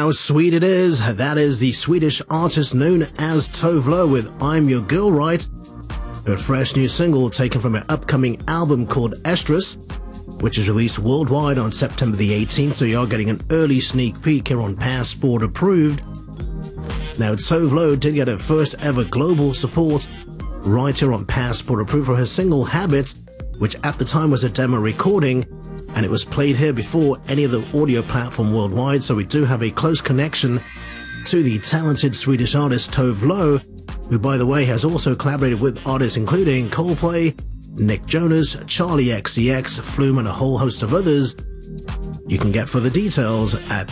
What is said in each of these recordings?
How sweet it is. That is the Swedish artist known as Tove Lo with I'm Your Girl Right, her fresh new single taken from her upcoming album called Estrus, which is released worldwide on September the 18th, so you are getting an early sneak peek here on Passport Approved. Now, Tove Lo did get her first ever global support right here on Passport Approved for her single Habits, which at the time was a demo recording, and it was played here before any other audio platform worldwide, so we do have a close connection to the talented Swedish artist Tove Lo, who, by the way, has also collaborated with artists including Coldplay, Nick Jonas, Charlie XCX, Flume, and a whole host of others. You can get further details at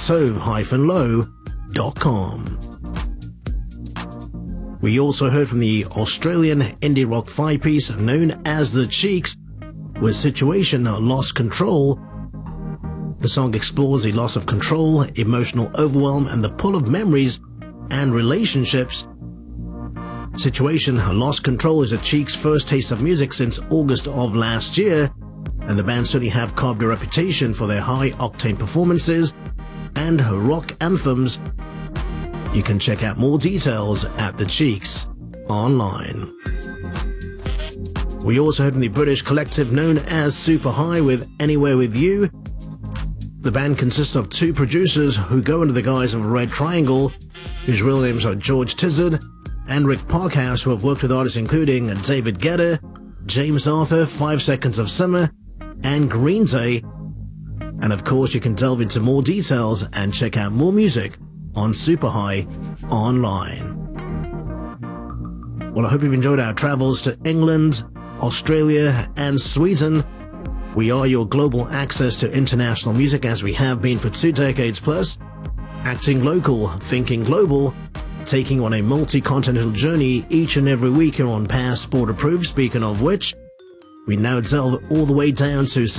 tove-lo.com. We also heard from the Australian indie rock five-piece known as The Cheeks with Situation Lost Control. The song explores the loss of control, emotional overwhelm, and the pull of memories and relationships. Situation Lost Control is The Cheeks' first taste of music since August of last year, and the band certainly have carved a reputation for their high-octane performances and rock anthems. You can check out more details at The Cheeks online. We also heard from the British collective known as Super High with Anywhere With You. The band consists of two producers who go under the guise of Red Triangle, whose real names are George Tizard and Rick Parkhouse, who have worked with artists including David Guetta, James Arthur, 5 Seconds of Summer, and Green Day. And of course, you can delve into more details and check out more music on Super High online. Well, I hope you've enjoyed our travels to England, Australia, and Sweden. We are your global access to international music, as we have been for 2 decades plus, acting local, thinking global, taking on a multi-continental journey each and every week here on Passport Approved. Speaking of which, we now delve all the way down to